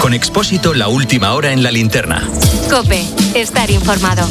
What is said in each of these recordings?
Con Expósito, la última hora en la linterna. COPE, estar informado.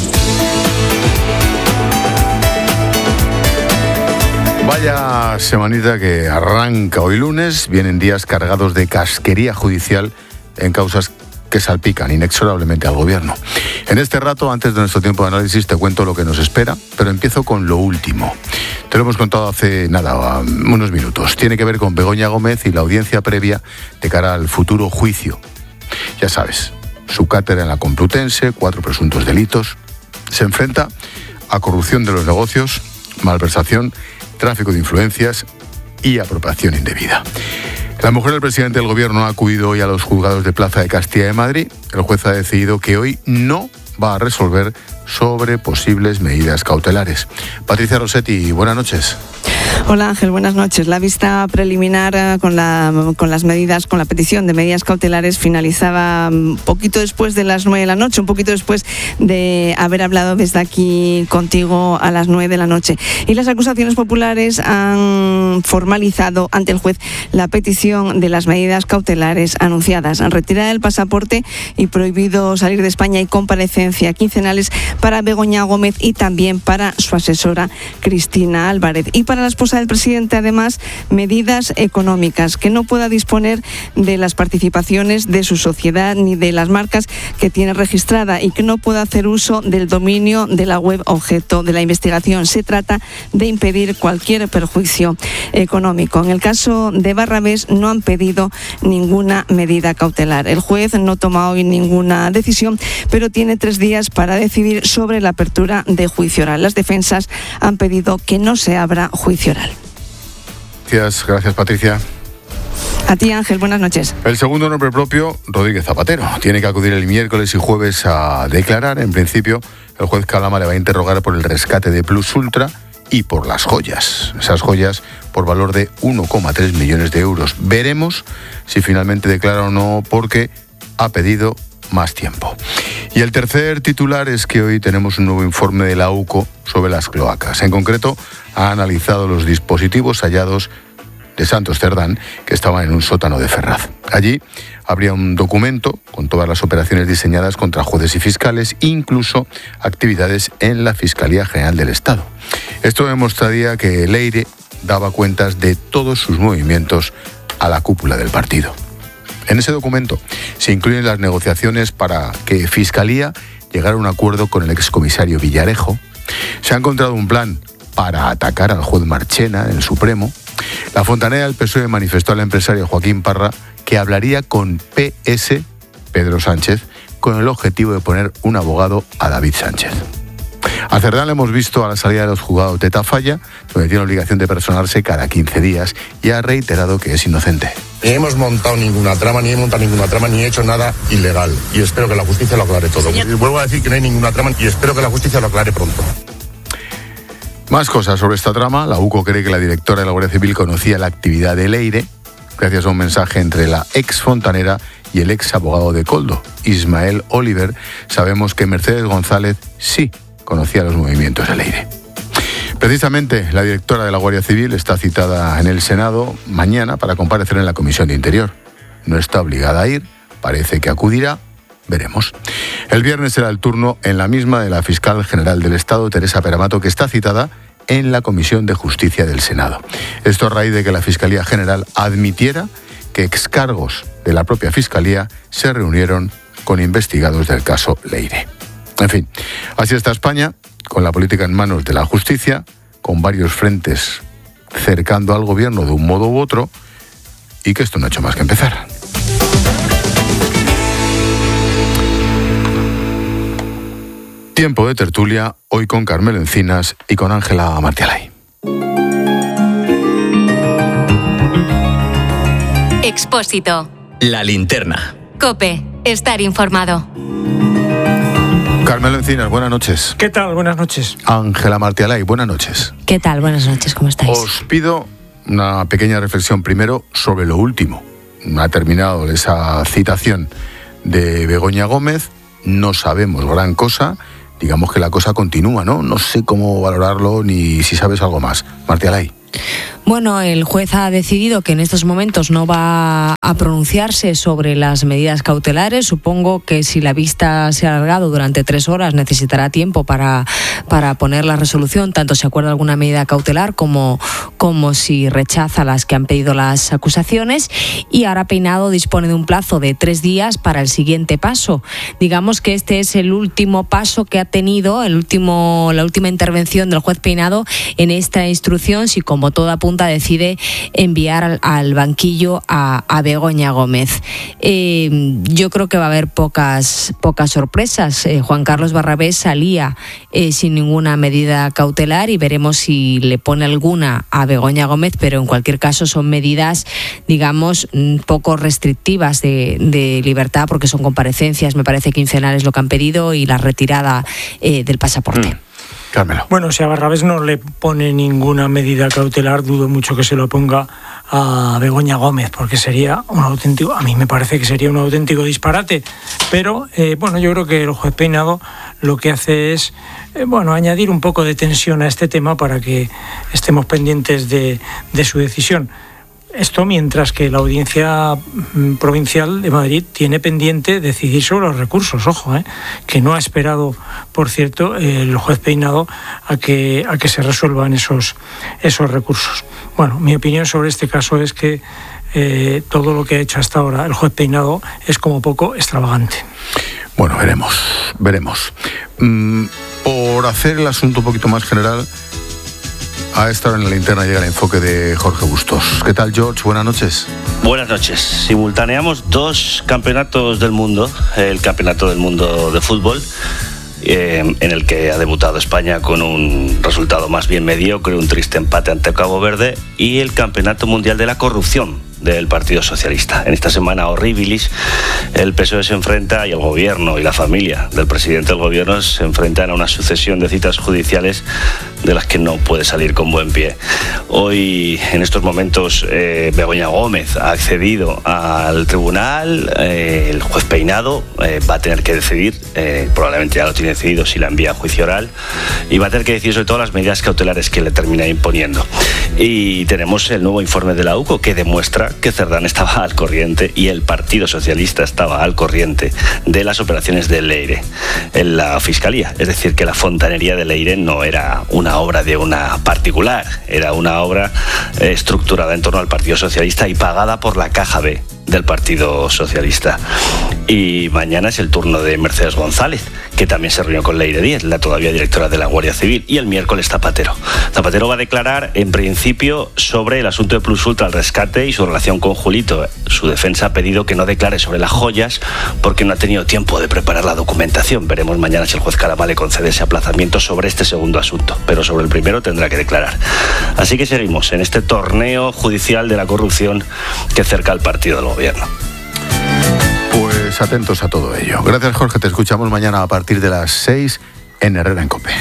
Vaya semanita que arranca hoy lunes. Vienen días cargados de casquería judicial en causas que salpican inexorablemente al gobierno. En este rato, antes de nuestro tiempo de análisis, te cuento lo que nos espera, pero empiezo con lo último. Te lo hemos contado hace unos minutos. Tiene que ver con Begoña Gómez y la audiencia previa de cara al futuro juicio. Ya sabes, su cátedra en la Complutense, 4 presuntos delitos. Se enfrenta a corrupción de los negocios, malversación, tráfico de influencias y apropiación indebida. La mujer del presidente del gobierno ha acudido hoy a los juzgados de Plaza de Castilla de Madrid. El juez ha decidido que hoy no va a resolver sobre posibles medidas cautelares. Patricia Rossetti, buenas noches. Hola Ángel, buenas noches. La vista preliminar con las medidas, con la petición de medidas cautelares finalizaba un poquito después de las 9 de la noche, un poquito después de haber hablado desde aquí contigo a las 9 de la noche. Y las acusaciones populares han formalizado ante el juez la petición de las medidas cautelares anunciadas. Retirada del pasaporte y prohibido salir de España y comparecencia quincenales para Begoña Gómez y también para su asesora Cristina Álvarez. Y para la esposa del presidente, además, medidas económicas, que no pueda disponer de las participaciones de su sociedad ni de las marcas que tiene registrada y que no pueda hacer uso del dominio de la web objeto de la investigación. Se trata de impedir cualquier perjuicio económico. En el caso de Barrabés no han pedido ninguna medida cautelar. El juez no toma hoy ninguna decisión, pero tiene 3 días para decidir sobre la apertura de juicio oral. Las defensas han pedido que no se abra juicio oral. Gracias Patricia. A ti Ángel, buenas noches. El segundo nombre propio, Rodríguez Zapatero. Tiene que acudir el miércoles y jueves a declarar. En principio, el juez Calama le va a interrogar por el rescate de Plus Ultra y por las joyas. Esas joyas por valor de 1,3 millones de euros. Veremos si finalmente declara o no, porque ha pedido más tiempo. Y el tercer titular es que hoy tenemos un nuevo informe de la UCO sobre las cloacas. En concreto, ha analizado los dispositivos hallados de Santos Cerdán que estaban en un sótano de Ferraz. Allí habría un documento con todas las operaciones diseñadas contra jueces y fiscales, incluso actividades en la Fiscalía General del Estado. Esto demostraría que Leire daba cuentas de todos sus movimientos a la cúpula del partido. En ese documento se incluyen las negociaciones para que Fiscalía llegara a un acuerdo con el excomisario Villarejo. Se ha encontrado un plan para atacar al juez Marchena en el Supremo. La fontanera del PSOE manifestó al empresario Joaquín Parra que hablaría con PS, Pedro Sánchez, con el objetivo de poner un abogado a David Sánchez. A Cerdán le hemos visto a la salida de los juzgados de Tafalla, donde tiene obligación de personarse cada 15 días, y ha reiterado que es inocente. Ni hemos montado ninguna trama, ni he hecho nada ilegal. Y espero que la justicia lo aclare todo. Y vuelvo a decir que no hay ninguna trama y espero que la justicia lo aclare pronto. Más cosas sobre esta trama. La UCO cree que la directora de la Guardia Civil conocía la actividad de Leire gracias a un mensaje entre la ex fontanera y el ex abogado de Koldo, Ismael Oliver. Sabemos que Mercedes González sí conocía los movimientos de Leire. Precisamente, la directora de la Guardia Civil está citada en el Senado mañana para comparecer en la Comisión de Interior. No está obligada a ir, parece que acudirá, veremos. El viernes será el turno en la misma de la fiscal general del Estado, Teresa Peramato, que está citada en la Comisión de Justicia del Senado. Esto a raíz de que la Fiscalía General admitiera que excargos de la propia Fiscalía se reunieron con investigados del caso Leire. En fin, así está España, con la política en manos de la justicia, con varios frentes cercando al gobierno de un modo u otro, y que esto no ha hecho más que empezar. Tiempo de tertulia, hoy con Carmelo Encinas y con Ángela Martialay. Expósito. La linterna. COPE, estar informado. Carmelo Encinas, buenas noches. ¿Qué tal? Buenas noches. Ángela Martialay, buenas noches. ¿Qué tal? Buenas noches, ¿cómo estáis? Os pido una pequeña reflexión primero sobre lo último. Ha terminado esa citación de Begoña Gómez, no sabemos gran cosa, digamos que la cosa continúa, ¿no? No sé cómo valorarlo ni si sabes algo más. Martialay. Bueno, el juez ha decidido que en estos momentos no va a pronunciarse sobre las medidas cautelares. Supongo que si la vista se ha alargado durante 3 horas necesitará tiempo para poner la resolución, tanto si acuerda alguna medida cautelar como si rechaza las que han pedido las acusaciones. Y ahora Peinado dispone de un plazo de 3 días para el siguiente paso. Digamos que este es el último paso que ha tenido, la última intervención del juez Peinado en esta instrucción, si como todo apunta decide enviar al banquillo a Begoña Gómez. Yo creo que va a haber pocas sorpresas. Juan Carlos Barrabés salía sin ninguna medida cautelar y veremos si le pone alguna a Begoña Gómez, pero en cualquier caso son medidas, digamos, poco restrictivas de libertad, porque son comparecencias, me parece, quincenales lo que han pedido, y la retirada del pasaporte. Carmelo. Bueno, si a Barrabés no le pone ninguna medida cautelar, dudo mucho que se lo ponga a Begoña Gómez, porque sería a mí me parece que sería un auténtico disparate. Pero, yo creo que el juez Peinado lo que hace es, añadir un poco de tensión a este tema para que estemos pendientes de su decisión. Esto mientras que la Audiencia Provincial de Madrid tiene pendiente decidir sobre los recursos. Ojo, que no ha esperado, por cierto, el juez Peinado a que se resuelvan esos recursos. Bueno, mi opinión sobre este caso es que todo lo que ha hecho hasta ahora el juez Peinado es como poco extravagante. Bueno, veremos. Por hacer el asunto un poquito más general, a esta hora en la linterna llega el enfoque de Jorge Bustos. ¿Qué tal, George? Buenas noches. Buenas noches. Simultaneamos 2 campeonatos del mundo. El Campeonato del Mundo de Fútbol, en el que ha debutado España con un resultado más bien mediocre, un triste empate ante Cabo Verde, y el Campeonato Mundial de la Corrupción del Partido Socialista. En esta semana horribilis, el PSOE se enfrenta, y el gobierno y la familia del presidente del gobierno se enfrentan a una sucesión de citas judiciales de las que no puede salir con buen pie. Hoy, en estos momentos, Begoña Gómez ha accedido al tribunal. El juez Peinado va a tener que decidir, probablemente ya lo tiene decidido, si la envía a juicio oral, y va a tener que decidir sobre todo las medidas cautelares que le termina imponiendo. Y tenemos el nuevo informe de la UCO que demuestra que Cerdán estaba al corriente y el Partido Socialista estaba al corriente de las operaciones de Leire en la Fiscalía. Es decir, que la fontanería de Leire no era una obra de una particular, era una obra estructurada en torno al Partido Socialista y pagada por la Caja B del Partido Socialista. Y mañana es el turno de Mercedes González, que también se reunió con Leire Díez, la todavía directora de la Guardia Civil, y el miércoles Zapatero. Zapatero va a declarar, en principio, sobre el asunto de Plus Ultra, el rescate y su relación con Julito. Su defensa ha pedido que no declare sobre las joyas porque no ha tenido tiempo de preparar la documentación. Veremos mañana si el juez Calamá le concede ese aplazamiento sobre este segundo asunto, pero sobre el primero tendrá que declarar. Así que seguimos en este torneo judicial de la corrupción que cerca al partido del gobierno. Pues atentos a todo ello. Gracias, Jorge. Te escuchamos mañana a partir de las 6 en Herrera en COPE.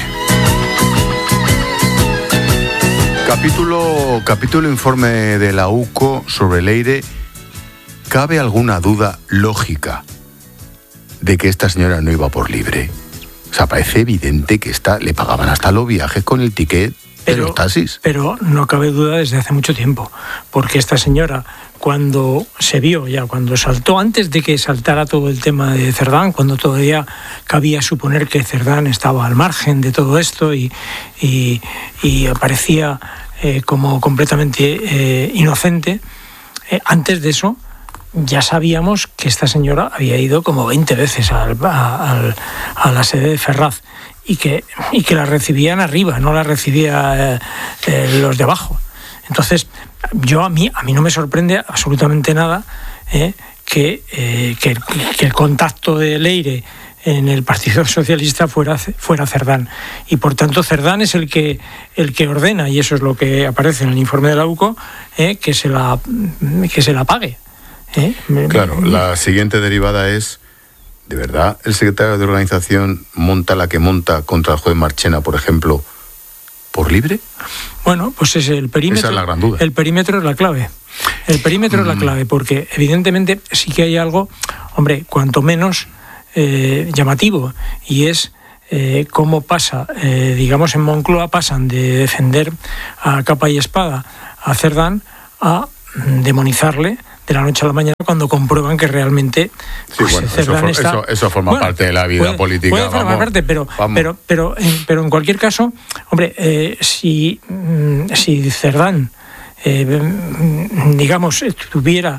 Capítulo informe de la UCO sobre Leire. ¿Cabe alguna duda lógica de que esta señora no iba por libre? O sea, parece evidente que le pagaban hasta los viajes con el ticket de los taxis. Pero no cabe duda desde hace mucho tiempo, porque esta señora, cuando se vio ya, cuando saltó, antes de que saltara todo el tema de Cerdán, cuando todavía cabía suponer que Cerdán estaba al margen de todo esto y aparecía como completamente inocente, antes de eso ya sabíamos que esta señora había ido como 20 veces a la sede de Ferraz y que la recibían arriba, no la recibía los de abajo. Entonces, a mí no me sorprende absolutamente nada que el contacto de Leire en el Partido Socialista fuera Cerdán. Y por tanto Cerdán es el que ordena, y eso es lo que aparece en el informe de la UCO, que se la pague. Claro, la siguiente derivada es, ¿de verdad el secretario de organización monta la que monta contra el juez Marchena, por ejemplo, por libre? Bueno, pues es el perímetro. Esa es la gran duda. El perímetro es la clave. El perímetro es la clave, porque evidentemente sí que hay algo, hombre, cuanto menos llamativo, y es cómo pasa, digamos, en Moncloa pasan de defender a capa y espada a Cerdán a demonizarle de la noche a la mañana cuando comprueban que realmente Cerdán está... Eso forma parte de la vida política. Puede formar parte, pero en cualquier caso, hombre, si Cerdán, digamos, tuviera,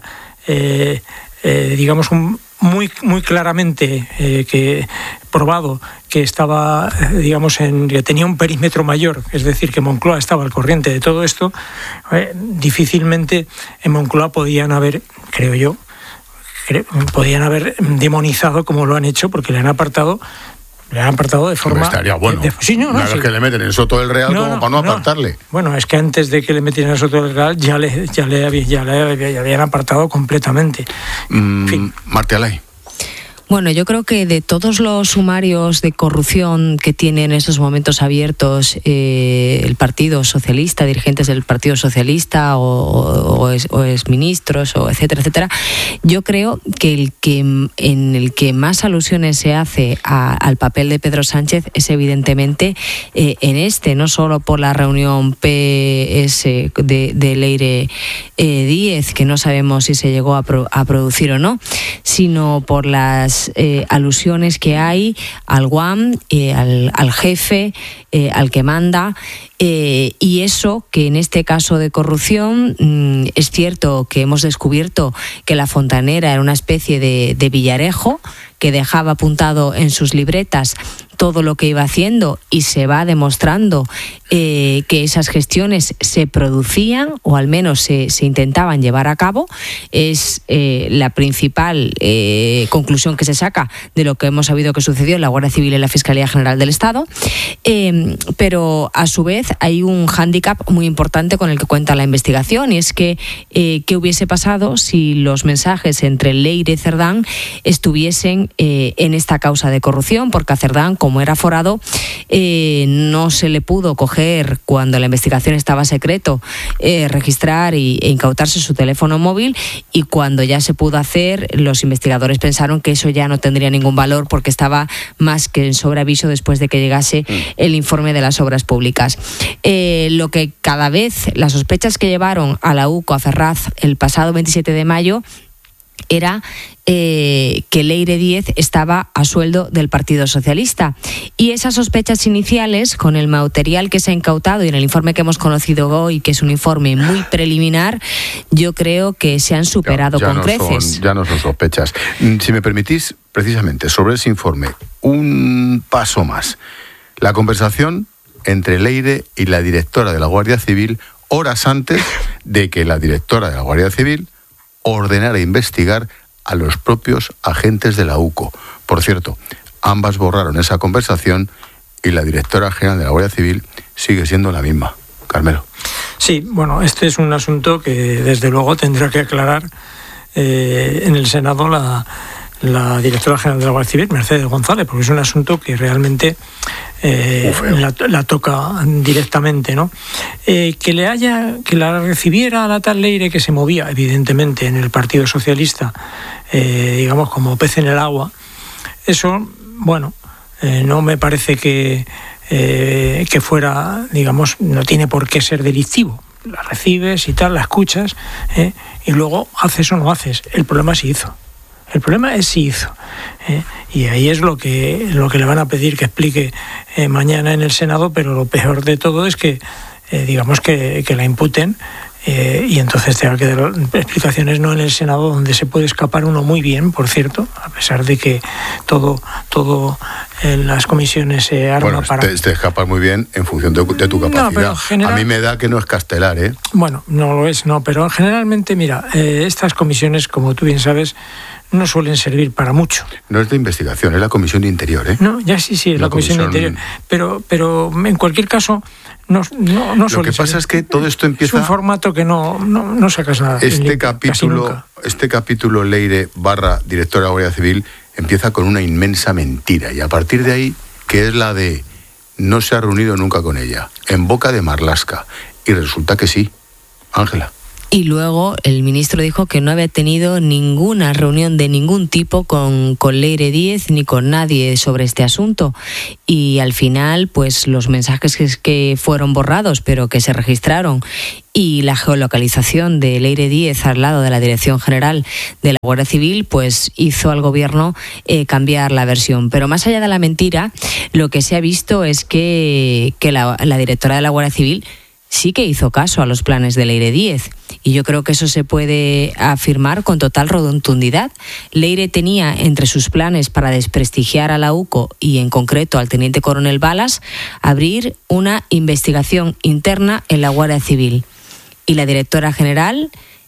digamos, muy claramente que probado que estaba, digamos, que tenía un perímetro mayor, es decir, que Moncloa estaba al corriente de todo esto, difícilmente en Moncloa podían haber, creo yo, podían haber demonizado como lo han hecho, porque le han apartado de forma... No estaría bueno. Sí. Que le meten en Soto del Real para no apartarle. Bueno, es que antes de que le metieran en Soto del Real ya le habían apartado completamente. En fin. Martí Alay. Bueno, yo creo que de todos los sumarios de corrupción que tiene en estos momentos abiertos el Partido Socialista, dirigentes del Partido Socialista o exministros, o etcétera, etcétera, yo creo que en el que más alusiones se hace al papel de Pedro Sánchez es evidentemente en no solo por la reunión PS de Leire Díez, que no sabemos si se llegó a producir o no, sino por las alusiones que hay al GUAM, al jefe, al que manda, y eso que en este caso de corrupción es cierto que hemos descubierto que la fontanera era una especie de villarejo que dejaba apuntado en sus libretas todo lo que iba haciendo, y se va demostrando que esas gestiones se producían o al menos se intentaban llevar a cabo. Es la principal conclusión que se saca de lo que hemos sabido que sucedió en la Guardia Civil y en la Fiscalía General del Estado, pero a su vez hay un hándicap muy importante con el que cuenta la investigación, y es que qué hubiese pasado si los mensajes entre Leire y Cerdán estuviesen en esta causa de corrupción, porque a Cerdán, como era aforado, no se le pudo coger cuando la investigación estaba secreto, registrar e incautarse su teléfono móvil, y cuando ya se pudo hacer, los investigadores pensaron que eso ya no tendría ningún valor porque estaba más que en sobreaviso después de que llegase el informe de las obras públicas. Lo que cada vez, las sospechas que llevaron a la UCO, a Ferraz, el pasado 27 de mayo, era que Leire Díez estaba a sueldo del Partido Socialista, y esas sospechas iniciales, con el material que se ha incautado y en el informe que hemos conocido hoy, que es un informe muy preliminar, yo creo que se han superado con creces. Ya no son sospechas. Si me permitís, precisamente sobre ese informe, un paso más. La conversación entre Leire y la directora de la Guardia Civil horas antes de que la directora de la Guardia Civil ordenara investigar a los propios agentes de la UCO. Por cierto, ambas borraron esa conversación y la directora general de la Guardia Civil sigue siendo la misma. Carmelo. Sí, bueno, este es un asunto que desde luego tendrá que aclarar en el Senado la directora general de la Guardia Civil, Mercedes González, porque es un asunto que realmente la toca directamente, ¿no? Que la recibiera a la tal Leire, que se movía evidentemente en el Partido Socialista, digamos, como pez en el agua, eso, bueno, no me parece que fuera, digamos, no tiene por qué ser delictivo. La recibes y tal, la escuchas, y luego haces o no haces. El problema sí hizo. El problema es si hizo. Y ahí es lo que le van a pedir que explique mañana en el Senado, pero lo peor de todo es que, digamos, que la imputen, y entonces tenga que dar explicaciones no en el Senado, donde se puede escapar uno muy bien, por cierto, a pesar de que todo en las comisiones se arma para... Te escapas muy bien en función de tu capacidad. No, a mí me da que no es Castelar, ¿eh? Bueno, no lo es, no, pero generalmente, mira, estas comisiones, como tú bien sabes, no suelen servir para mucho. No es de investigación, es la Comisión de Interior, ¿eh? No, ya sí, es la Comisión de Interior. Pero en cualquier caso, no suele Lo que pasa es que todo esto empieza... Es un formato que no sacas nada. Este capítulo Leire / directora de la Guardia Civil empieza con una inmensa mentira, y a partir de ahí, que es la de no se ha reunido nunca con ella, en boca de Marlaska, y resulta que sí. Ángela. Y luego el ministro dijo que no había tenido ninguna reunión de ningún tipo con Leire Díez ni con nadie sobre este asunto. Y al final, pues los mensajes que fueron borrados, pero que se registraron, y la geolocalización de Leire Díez al lado de la Dirección General de la Guardia Civil, pues hizo al gobierno cambiar la versión. Pero más allá de la mentira, lo que se ha visto es que la directora de la Guardia Civil sí que hizo caso a los planes de Leire Díez. Y yo creo que eso se puede afirmar con total rotundidad. Leire tenía entre sus planes para desprestigiar a la UCO y en concreto al teniente coronel Balas abrir una investigación interna en la Guardia Civil. Y la directora general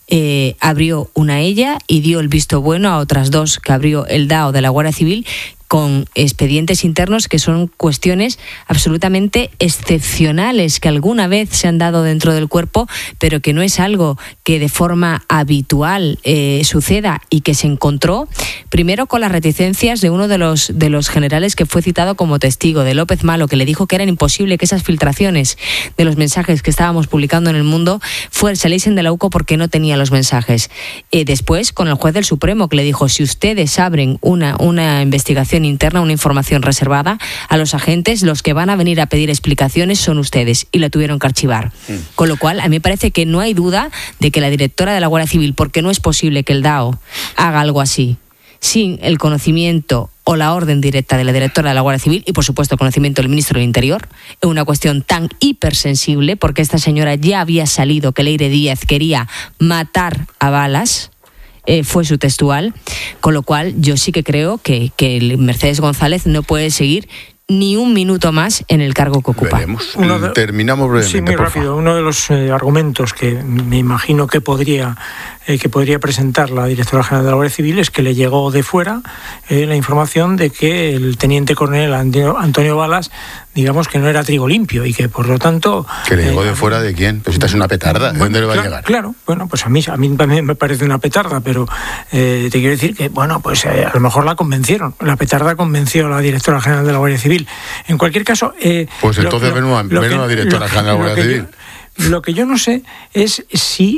abrió una ella y dio el visto bueno a otras dos que abrió el DAO de la Guardia Civil, con expedientes internos que son cuestiones absolutamente excepcionales que alguna vez se han dado dentro del cuerpo, pero que no es algo que de forma habitual suceda, y que se encontró primero con las reticencias de uno de los generales que fue citado como testigo, de López Malo, que le dijo que era imposible que esas filtraciones de los mensajes que estábamos publicando en El Mundo saliesen de la UCO porque no tenía los mensajes. Después con el juez del Supremo, que le dijo: si ustedes abren una investigación interna, una información reservada a los agentes, los que van a venir a pedir explicaciones son ustedes, y la tuvieron que archivar. Con lo cual, a mí me parece que no hay duda de que la directora de la Guardia Civil, porque no es posible que el DAO haga algo así sin el conocimiento o la orden directa de la directora de la Guardia Civil y, por supuesto, el conocimiento del ministro del Interior, es una cuestión tan hipersensible, porque esta señora ya había salido que Leire Díez quería matar a Balas. Fue su textual, con lo cual yo sí que creo que Mercedes González no puede seguir ni un minuto más en el cargo que ocupa. Terminamos brevemente. Sí, muy rápido. Uno de los argumentos que me imagino que podría presentar la directora general de la Guardia Civil es que le llegó de fuera la información de que el teniente coronel Antonio Balas, digamos que no era trigo limpio, y que por lo tanto... ¿Que le llegó de fuera de quién? Pues esta es una petarda. ¿De dónde le va a llegar? Claro, bueno, pues a mí también me parece una petarda, pero te quiero decir que, bueno, pues a lo mejor la convencieron. La petarda convenció a la directora general de la Guardia Civil. En cualquier caso... pues entonces ven una directora general de la Guardia Civil. Lo que yo no sé es si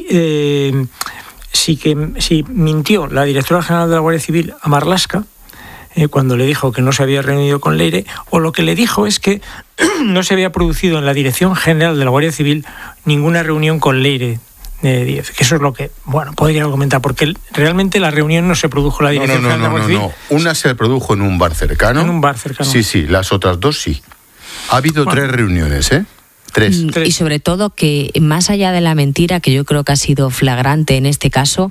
mintió la directora general de la Guardia Civil a Marlaska cuando le dijo que no se había reunido con Leire, o lo que le dijo es que no se había producido en la Dirección General de la Guardia Civil ninguna reunión con Leire Díez, que eso es lo que, bueno, podría argumentar, porque realmente la reunión no se produjo en la Dirección General de la Guardia Civil. Una se produjo en un bar cercano. En un bar cercano. Sí, las otras dos sí. Ha habido 3 reuniones, ¿eh? 3. Y sobre todo que, más allá de la mentira, que yo creo que ha sido flagrante en este caso,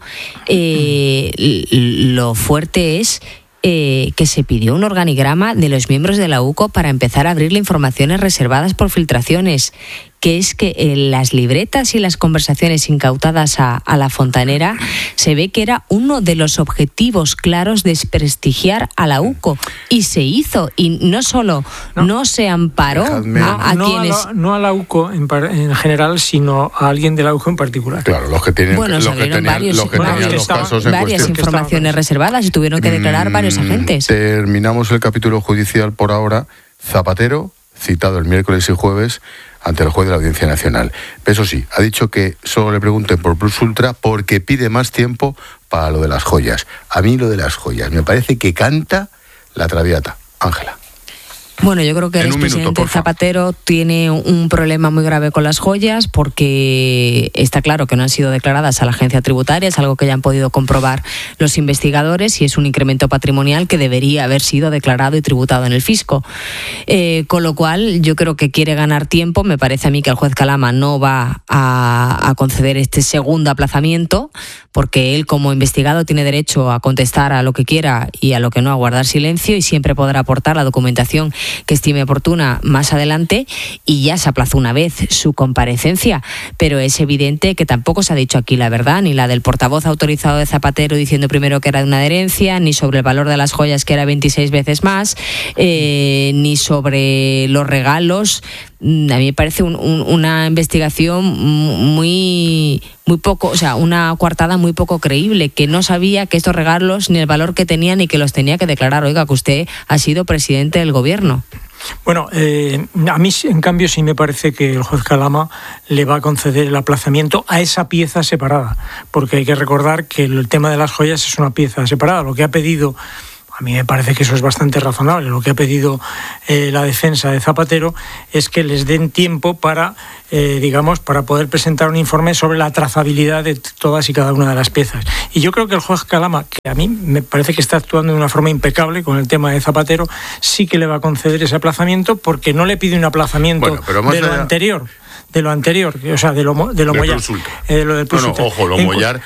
lo fuerte es que se pidió un organigrama de los miembros de la UCO para empezar a abrirle informaciones reservadas por filtraciones, que es que en las libretas y las conversaciones incautadas a la fontanera se ve que era uno de los objetivos claros de desprestigiar a la UCO, y se hizo, y no solo no se amparó a quienes... No a la UCO en general, sino a alguien de la UCO en particular. Claro, los que tienen los casos en varias informaciones reservadas, y tuvieron que declarar varios agentes. Terminamos el capítulo judicial por ahora. Zapatero, citado el miércoles y jueves ante el juez de la Audiencia Nacional. Eso sí, ha dicho que solo le pregunten por Plus Ultra porque pide más tiempo para lo de las joyas. A mí lo de las joyas me parece que canta la Traviata. Ángela. Bueno, yo creo que el expresidente Zapatero tiene un problema muy grave con las joyas, porque está claro que no han sido declaradas a la agencia tributaria, es algo que ya han podido comprobar los investigadores, y es un incremento patrimonial que debería haber sido declarado y tributado en el fisco. Con lo cual, yo creo que quiere ganar tiempo. Me parece a mí que el juez Calama no va a conceder este segundo aplazamiento, porque él, como investigado, tiene derecho a contestar a lo que quiera y a lo que no, a guardar silencio, y siempre podrá aportar la documentación que estime oportuna más adelante. Y ya se aplazó una vez su comparecencia, pero es evidente que tampoco se ha dicho aquí la verdad, ni la del portavoz autorizado de Zapatero diciendo primero que era de una herencia, ni sobre el valor de las joyas, que era 26 veces más, ni sobre los regalos. A mí me parece una investigación muy poco, o sea, una coartada muy poco creíble, que no sabía que estos regalos ni el valor que tenían y que los tenía que declarar. Oiga, que usted ha sido presidente del gobierno. Bueno, a mí en cambio sí me parece que el juez Calama le va a conceder el aplazamiento a esa pieza separada, porque hay que recordar que el tema de las joyas es una pieza separada. Lo que ha pedido, a mí me parece que eso es bastante razonable, lo que ha pedido la defensa de Zapatero es que les den tiempo para poder presentar un informe sobre la trazabilidad de todas y cada una de las piezas. Y yo creo que el juez Calama, que a mí me parece que está actuando de una forma impecable con el tema de Zapatero, sí que le va a conceder ese aplazamiento, porque no le pide un aplazamiento de lo anterior. De lo anterior, o sea, de lo Mollar. Lo del Plus Ultra. Ojo, lo Mollar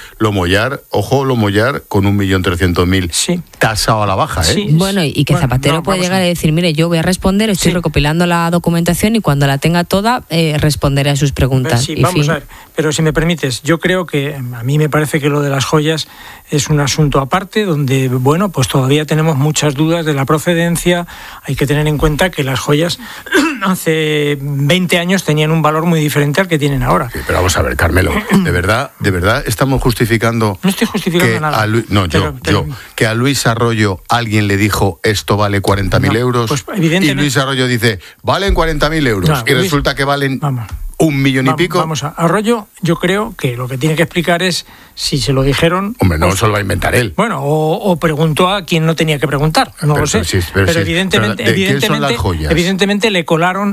con 1.300.000 sí. tasado a la baja, ¿eh? Sí. Bueno, y que Zapatero puede llegar a decir, mire, yo voy a responder, estoy recopilando la documentación y cuando la tenga toda, responderé a sus preguntas. Sí, vamos a ver, pero si me permites, yo creo que a mí me parece que lo de las joyas es un asunto aparte, donde, bueno, pues todavía tenemos muchas dudas de la procedencia. Hay que tener en cuenta que las joyas hace 20 años tenían un valor muy diferente al que tienen ahora. Sí, pero vamos a ver, Carmelo, ¿de verdad estamos justificando? No estoy justificando nada. Que a Luis Arroyo alguien le dijo esto vale 40.000 euros, pues, evidentemente, y Luis Arroyo dice valen 40.000 euros y resulta que valen 1 millón y pico. Vamos a Arroyo, yo creo que lo que tiene que explicar es si se lo dijeron. Hombre, no se lo va a inventar él. Bueno, o preguntó a quien no tenía que preguntar, no lo sé. Pero evidentemente, evidentemente le colaron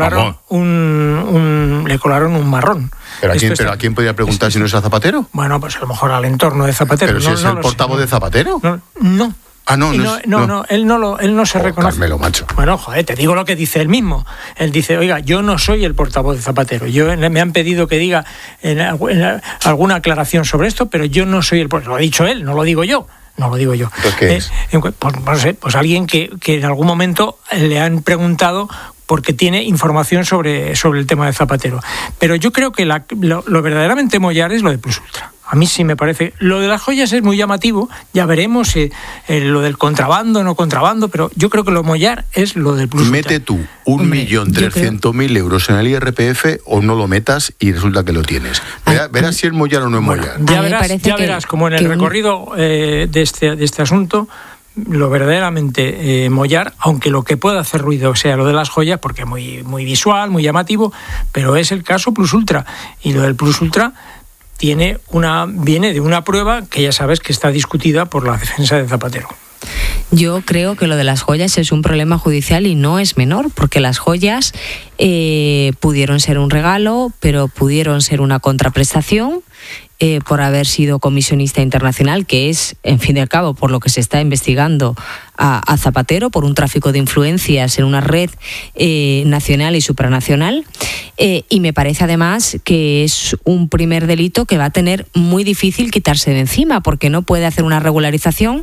un marrón. ¿Pero a quién podía preguntar si no es a Zapatero? Bueno, pues a lo mejor al entorno de Zapatero. ¿Pero si es el portavoz de Zapatero? No. Ah, no, él no se reconoce. Carmelo, macho. Bueno, joder, te digo lo que dice él mismo. Él dice, oiga, yo no soy el portavoz de Zapatero. Me han pedido que diga alguna aclaración sobre esto, pero yo no soy el portavoz. Lo ha dicho él, no lo digo yo. ¿Entonces qué es? Pues no sé, pues alguien que en algún momento le han preguntado porque tiene información sobre el tema de Zapatero. Pero yo creo que lo verdaderamente mollar es lo de Plus Ultra. A mí sí me parece. Lo de las joyas es muy llamativo, ya veremos lo del contrabando, no contrabando, pero yo creo que lo mollar es lo del Plus Ultra. Mete tú 1.300.000 euros en el IRPF o no lo metas y resulta que lo tienes. Verás si es mollar o no es mollar. Ya verás como en el recorrido de este asunto, lo verdaderamente mollar, aunque lo que pueda hacer ruido sea lo de las joyas, porque es muy, muy visual, muy llamativo, pero es el caso Plus Ultra. Y lo del Plus Ultra viene de una prueba que ya sabes que está discutida por la defensa de Zapatero. Yo creo que lo de las joyas es un problema judicial y no es menor, porque las joyas pudieron ser un regalo, pero pudieron ser una contraprestación por haber sido comisionista internacional, que es, en fin y al cabo, por lo que se está investigando a Zapatero, por un tráfico de influencias en una red nacional y supranacional. Y me parece además que es un primer delito que va a tener muy difícil quitarse de encima, porque no puede hacer una regularización.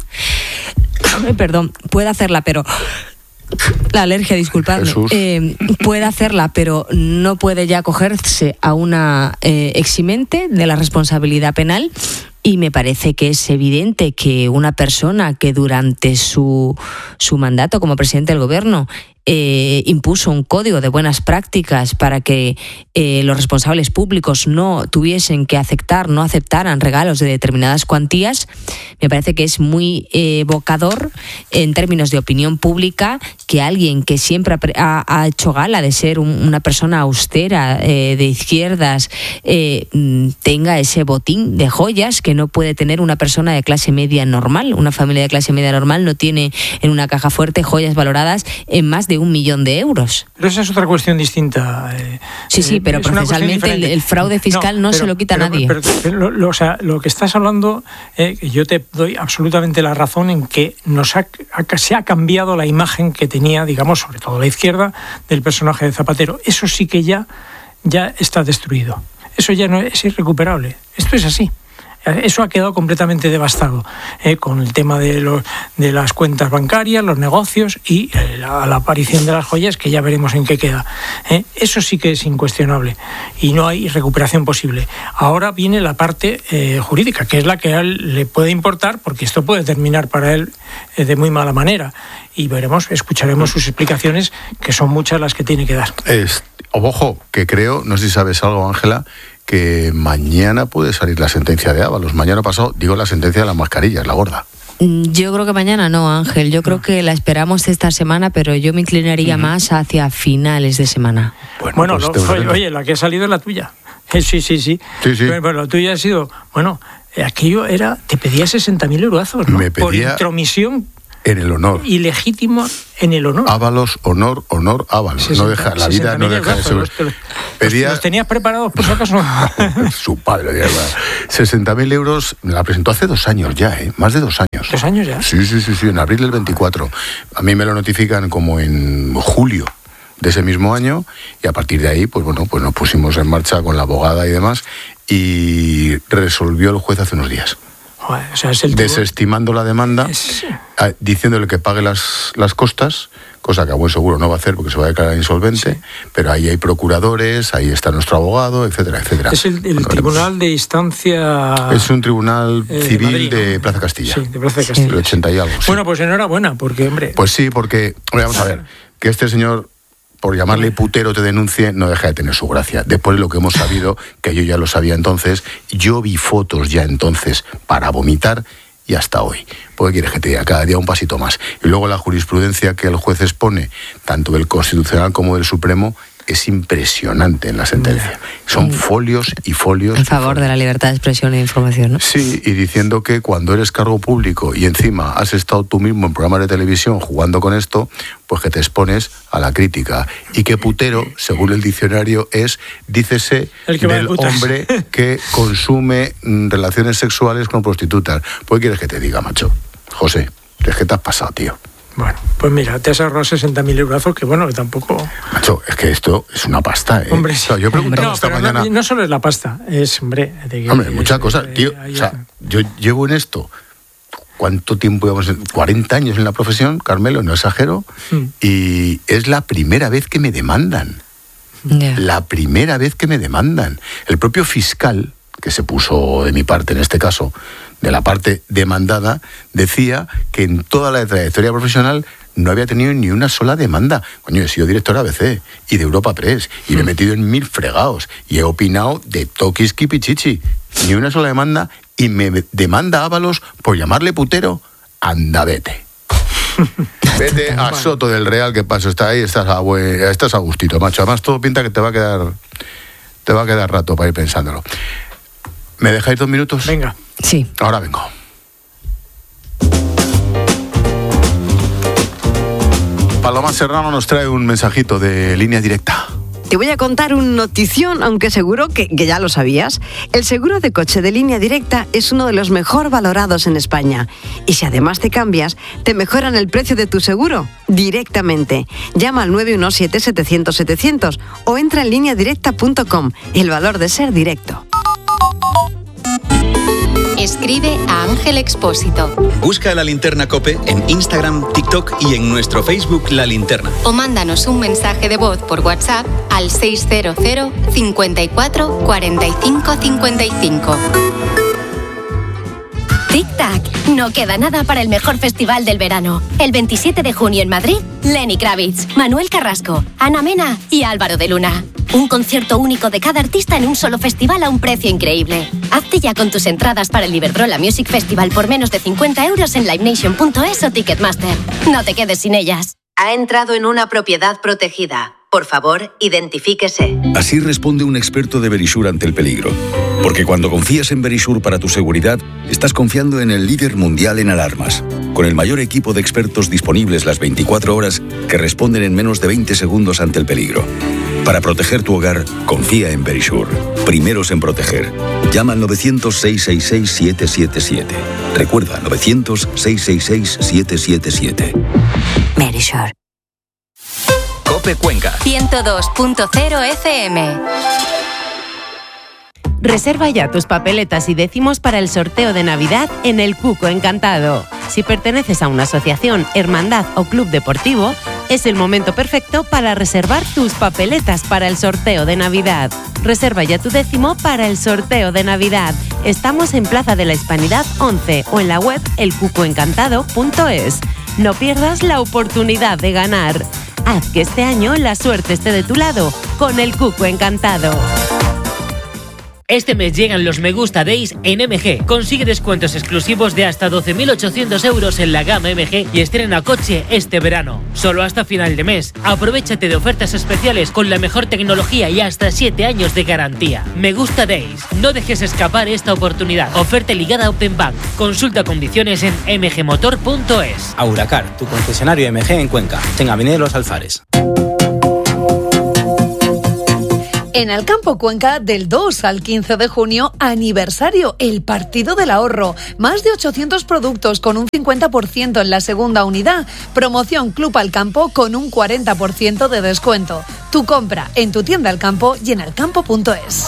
Puede hacerla, pero... La alergia, disculpadme. Puede hacerla, pero no puede ya acogerse a una eximente de la responsabilidad penal. Y me parece que es evidente que una persona que durante su mandato como presidente del gobierno impuso un código de buenas prácticas para que los responsables públicos no aceptaran regalos de determinadas cuantías, me parece que es muy evocador en términos de opinión pública que alguien que siempre ha hecho gala de ser una persona austera, de izquierdas, tenga ese botín de joyas que no puede tener una persona de clase media normal. Una familia de clase media normal no tiene en una caja fuerte joyas valoradas en más de 1 millón de euros. Pero esa es otra cuestión distinta. Sí, pero procesalmente el fraude fiscal no se lo quita a nadie. Lo que estás hablando, yo te doy absolutamente la razón en que se ha cambiado la imagen que tenía, digamos, sobre todo la izquierda, del personaje de Zapatero. Eso sí que ya está destruido. Eso ya no es irrecuperable. Esto es así. Eso ha quedado completamente devastado con el tema de las cuentas bancarias, los negocios y la aparición de las joyas, que ya veremos en qué queda. Eso sí que es incuestionable y no hay recuperación posible. Ahora viene la parte jurídica, que es la que a él le puede importar, porque esto puede terminar para él de muy mala manera. Y escucharemos sus explicaciones, que son muchas las que tiene que dar. Ojo, que creo, no sé si sabes algo, Ángela, que mañana puede salir la sentencia de Ábalos. Mañana pasado, digo la sentencia de las mascarillas, la gorda. Yo creo que mañana no, Ángel. Yo creo que la esperamos esta semana, pero yo me inclinaría más hacia finales de semana. Bueno, oye, la que ha salido es la tuya. Sí. Bueno, la tuya ha sido, aquello era, te pedía 60.000 eurazos, ¿no? Me pedía por intromisión. En el honor. Ilegítima en el honor. Ábalos, honor, Ábalos. No deja, la vida no deja de ser. ¿Los tenías preparados por si acaso? Su padre. 60.000 euros, me la presentó hace 2 años ya, más de 2 años. ¿2 años ya? Sí, en abril del 24. A mí me lo notifican como en julio de ese mismo año, y a partir de ahí, pues nos pusimos en marcha con la abogada y demás, y resolvió el juez hace unos días. O sea, es el desestimando la demanda, diciéndole que pague las costas, cosa que a buen seguro no va a hacer porque se va a declarar insolvente, pero ahí hay procuradores, ahí está nuestro abogado, etcétera. Es el tribunal de instancia... Es un tribunal civil Madrid, ¿no? De Plaza Castilla. Sí, de Plaza Castilla. El 80 y algo. Sí. Bueno, pues enhorabuena, porque, hombre... Pues sí, porque, vamos a ver, que este señor, por llamarle putero, te denuncie, no deja de tener su gracia. Después de lo que hemos sabido, que yo ya lo sabía entonces, yo vi fotos ya entonces para vomitar, y hasta hoy. ¿Por qué quieres que te diga? Cada día un pasito más. Y luego la jurisprudencia que el juez expone, tanto del Constitucional como del Supremo, es impresionante en la sentencia. Son folios y folios. En favor de la libertad de expresión e información, ¿no? Sí, y diciendo que cuando eres cargo público y encima has estado tú mismo en programas de televisión jugando con esto, pues que te expones a la crítica. Y que putero, según el diccionario, dícese del hombre que consume relaciones sexuales con prostitutas. ¿Por qué quieres que te diga, macho? José, es que te has pasado, tío. Bueno, pues mira, te has ahorrado 60.000 eurazos, que que tampoco... Macho, es que esto es una pasta, ¿eh? Hombre, sí. O sea, yo preguntaba esta mañana... No solo es la pasta, es, hombre... muchas cosas, tío. O sea, yo llevo en esto... ¿Cuánto tiempo llevamos? 40 años en la profesión, Carmelo, no exagero. Y es la primera vez que me demandan. La primera vez que me demandan. El propio fiscal, que se puso de mi parte en este caso, de la parte demandada, decía que en toda la trayectoria profesional no había tenido ni una sola demanda. Coño, he sido director de ABC y de Europa Press, y me he metido en 1000 fregados, y he opinado de toquis kipichichi. Ni una sola demanda, y me demanda Ábalos por llamarle putero. Anda, vete. Vete a Soto del Real, que paso, está ahí, estás a gustito, macho. Además, todo pinta que te va a quedar rato para ir pensándolo. ¿Me dejáis 2 minutos? Venga. Sí. Ahora vengo. Paloma Serrano nos trae un mensajito de Línea Directa. Te voy a contar una notición, aunque seguro que ya lo sabías. El seguro de coche de Línea Directa es uno de los mejor valorados en España. Y si además te cambias, te mejoran el precio de tu seguro directamente. Llama al 917-700-700 o entra en lineadirecta.com. El valor de ser directo. Escribe a Ángel Expósito. Busca La Linterna COPE en Instagram, TikTok y en nuestro Facebook La Linterna. O mándanos un mensaje de voz por WhatsApp al 600 54 45 55. Tic-tac, no queda nada para el mejor festival del verano. El 27 de junio en Madrid, Lenny Kravitz, Manuel Carrasco, Ana Mena y Álvaro de Luna. Un concierto único de cada artista en un solo festival a un precio increíble. Hazte ya con tus entradas para el Iberdrola Music Festival por menos de 50 euros en livenation.es o Ticketmaster. No te quedes sin ellas. Ha entrado en una propiedad protegida. Por favor, identifíquese. Así responde un experto de Verisure ante el peligro. Porque cuando confías en Verisure para tu seguridad, estás confiando en el líder mundial en alarmas. Con el mayor equipo de expertos disponibles las 24 horas que responden en menos de 20 segundos ante el peligro. Para proteger tu hogar, confía en Verisure. Primeros en proteger. Llama al 900-666-777. Recuerda, 900-666-777. Verisure. COPE Cuenca 102.0 FM. Reserva ya tus papeletas y décimos para el sorteo de Navidad en el Cuco Encantado. Si perteneces a una asociación, hermandad o club deportivo, es el momento perfecto para reservar tus papeletas para el sorteo de Navidad. Reserva ya tu décimo para el sorteo de Navidad. Estamos en Plaza de la Hispanidad 11 o en la web elcucoencantado.es. No pierdas la oportunidad de ganar. Haz que este año la suerte esté de tu lado con el Cuco Encantado. Este mes llegan los Me Gusta Days en MG. Consigue descuentos exclusivos de hasta 12.800 euros en la gama MG y estrena coche este verano. Solo hasta final de mes. Aprovéchate de ofertas especiales con la mejor tecnología y hasta 7 años de garantía. Me Gusta Days. No dejes escapar esta oportunidad. Oferta ligada a Open Bank. Consulta condiciones en mgmotor.es. Auracar, tu concesionario MG en Cuenca. En Avenida Los Alfares. En Alcampo Cuenca, del 2 al 15 de junio, aniversario, el Partido del Ahorro. Más de 800 productos con un 50% en la segunda unidad. Promoción Club Alcampo con un 40% de descuento. Tu compra en tu tienda Alcampo y en alcampo.es.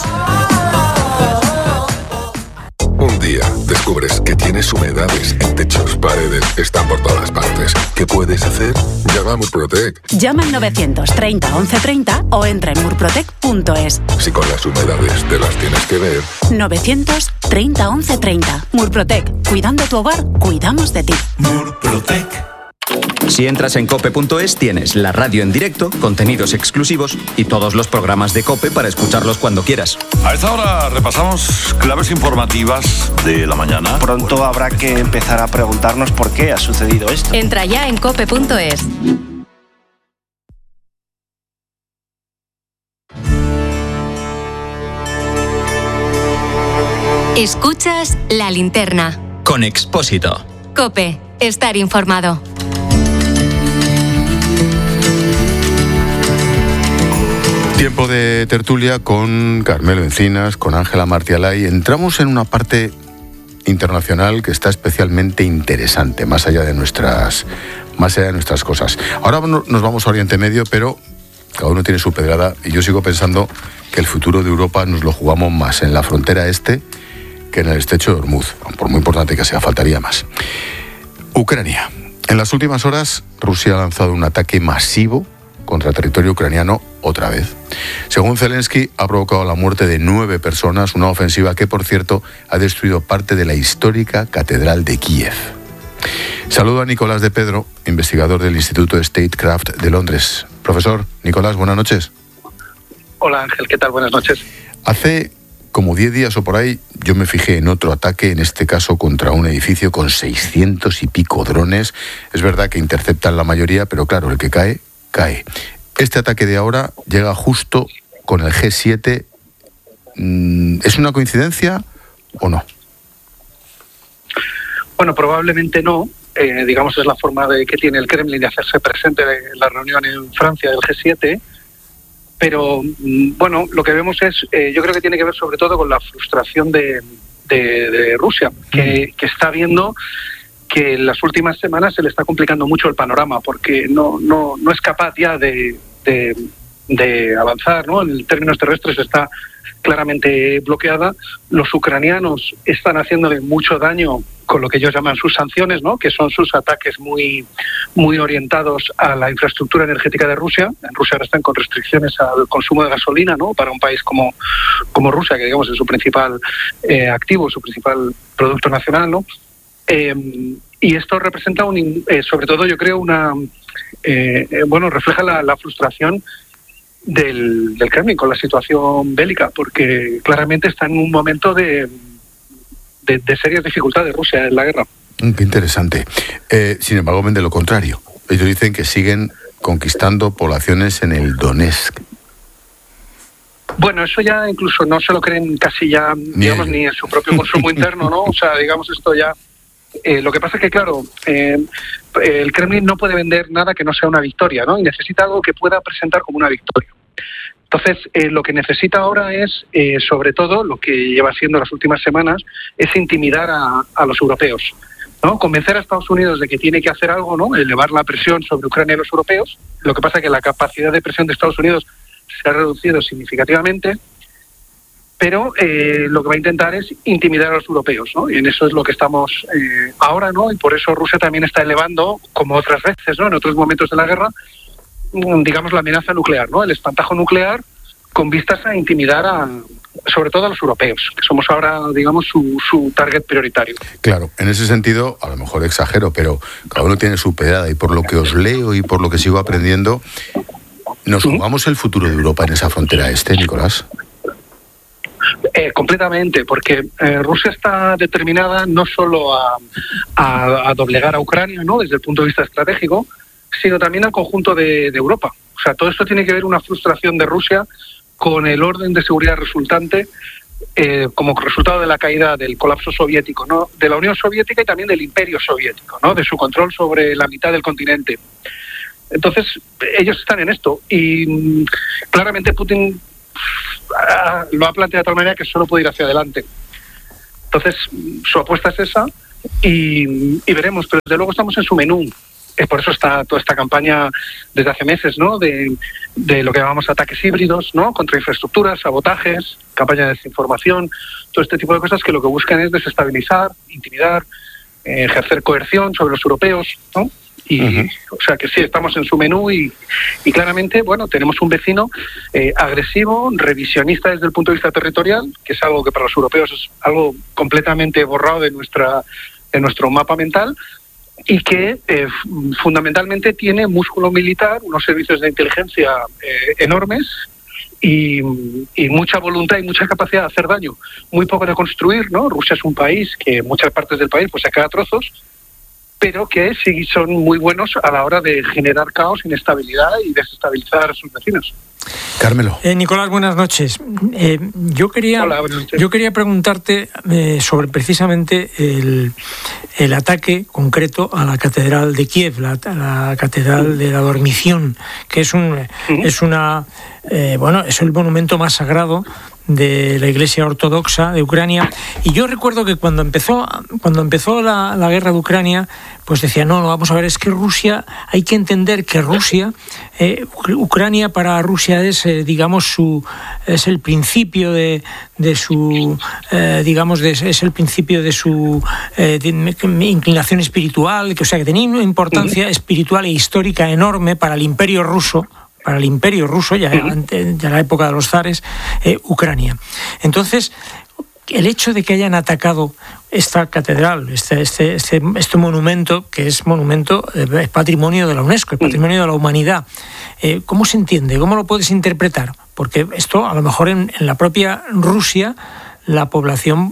Un día descubres que tienes humedades en techos, paredes, están por todas partes. ¿Qué puedes hacer? Llama a Murprotec. Llama al 930 1130 o entra en murprotec.es. Si con las humedades te las tienes que ver. 930 1130. Murprotec. Cuidando tu hogar, cuidamos de ti. Murprotec. Si entras en cope.es tienes la radio en directo, contenidos exclusivos y todos los programas de COPE para escucharlos cuando quieras. A esta hora repasamos claves informativas de la mañana. Pronto habrá que empezar a preguntarnos por qué ha sucedido esto. Entra ya en cope.es. Escuchas La Linterna. Con Expósito. COPE. Estar informado. Tiempo de tertulia con Carmelo Encinas, con Ángela Martialay. Entramos en una parte internacional que está especialmente interesante, más allá de nuestras cosas. Ahora nos vamos a Oriente Medio, pero cada uno tiene su pedrada y yo sigo pensando que el futuro de Europa nos lo jugamos más en la frontera este que en el estrecho de Hormuz, por muy importante que sea, faltaría más. Ucrania. En las últimas horas, Rusia ha lanzado un ataque masivo contra territorio ucraniano otra vez. Según Zelensky, ha provocado la muerte de 9 personas, una ofensiva que, por cierto, ha destruido parte de la histórica Catedral de Kiev. Saludo a Nicolás de Pedro, investigador del Instituto Statecraft de Londres. Profesor, Nicolás, buenas noches. Hola Ángel, ¿qué tal? Buenas noches. Hace como 10 días o por ahí, yo me fijé en otro ataque, en este caso contra un edificio con 600 y pico drones. Es verdad que interceptan la mayoría, pero claro, el que cae, cae. Este ataque de ahora llega justo con el G7. ¿Es una coincidencia o no? Bueno, probablemente no. Digamos, es la forma que tiene el Kremlin de hacerse presente en la reunión en Francia del G7. Pero, bueno, lo que vemos es, yo creo que tiene que ver sobre todo con la frustración de Rusia, que está viendo que en las últimas semanas se le está complicando mucho el panorama, porque no es capaz ya de avanzar, ¿no? En términos terrestres está claramente bloqueada. Los ucranianos están haciéndole mucho daño con lo que ellos llaman sus sanciones, ¿no? Que son sus ataques muy orientados a la infraestructura energética de Rusia. En Rusia ahora están con restricciones al consumo de gasolina, ¿no? Para un país como Rusia, que digamos es su principal activo, su principal producto nacional, ¿no? Y esto representa sobre todo, yo creo, refleja la frustración del Kremlin con la situación bélica, porque claramente está en un momento de serias dificultades Rusia en la guerra. Qué interesante. Sin embargo, ven de lo contrario. Ellos dicen que siguen conquistando poblaciones en el Donetsk. Bueno, eso ya incluso no se lo creen casi ya, digamos, ni en su propio consumo interno, ¿no? O sea, digamos, esto ya... lo que pasa es que, claro, el Kremlin no puede vender nada que no sea una victoria, ¿no? Y necesita algo que pueda presentar como una victoria. Entonces, lo que necesita ahora es, sobre todo, lo que lleva siendo las últimas semanas, es intimidar a los europeos, ¿no? Convencer a Estados Unidos de que tiene que hacer algo, ¿no? Elevar la presión sobre Ucrania y los europeos. Lo que pasa es que la capacidad de presión de Estados Unidos se ha reducido significativamente, pero lo que va a intentar es intimidar a los europeos, ¿no? Y en eso es lo que estamos ahora, ¿no? Y por eso Rusia también está elevando, como otras veces, ¿no? En otros momentos de la guerra, digamos, la amenaza nuclear, ¿no? El espantajo nuclear con vistas a intimidar sobre todo a los europeos, que somos ahora, digamos, su target prioritario. Claro, en ese sentido, a lo mejor exagero, pero cada uno tiene su pedrada, y por lo que os leo y por lo que sigo aprendiendo, ¿nos jugamos el futuro de Europa en esa frontera este, Nicolás? Completamente, porque Rusia está determinada no solo a doblegar a Ucrania, ¿no?, desde el punto de vista estratégico, sino también al conjunto de Europa. O sea, todo esto tiene que ver una frustración de Rusia con el orden de seguridad resultante como resultado de la caída del colapso soviético, ¿no?, de la Unión Soviética y también del Imperio Soviético, ¿no?, de su control sobre la mitad del continente. Entonces, ellos están en esto y claramente Putin lo ha planteado de tal manera que solo puede ir hacia adelante. Entonces, su apuesta es esa y veremos, pero desde luego estamos en su menú. Por eso está toda esta campaña desde hace meses, ¿no?, de lo que llamamos ataques híbridos, ¿no?, contra infraestructuras, sabotajes, campaña de desinformación, todo este tipo de cosas que lo que buscan es desestabilizar, intimidar, ejercer coerción sobre los europeos, ¿no? Y, o sea que sí, estamos en su menú y claramente, bueno, tenemos un vecino agresivo, revisionista desde el punto de vista territorial, que es algo que para los europeos es algo completamente borrado de nuestro mapa mental, y que fundamentalmente tiene músculo militar, unos servicios de inteligencia enormes y mucha voluntad y mucha capacidad de hacer daño. Muy poco de construir, ¿no? Rusia es un país que en muchas partes del país pues se cae a trozos, pero que sí son muy buenos a la hora de generar caos, inestabilidad y desestabilizar a sus vecinos. Carmelo. Nicolás, buenas noches. Yo quería preguntarte sobre precisamente el ataque concreto a la Catedral de Kiev, la Catedral de la Dormición, que es es el monumento más sagrado de la Iglesia Ortodoxa de Ucrania. Y yo recuerdo que cuando empezó la guerra de Ucrania, pues decía, no, vamos a ver, es que Rusia, hay que entender que Ucrania para Rusia es, es el principio de su inclinación espiritual, que tenía una importancia espiritual e histórica enorme para el Imperio Ruso, ya en la época de los zares, Ucrania. Entonces, el hecho de que hayan atacado esta catedral, este monumento, que es patrimonio de la UNESCO, es patrimonio de la humanidad, ¿cómo se entiende? ¿Cómo lo puedes interpretar? Porque esto, a lo mejor en la propia Rusia, la población,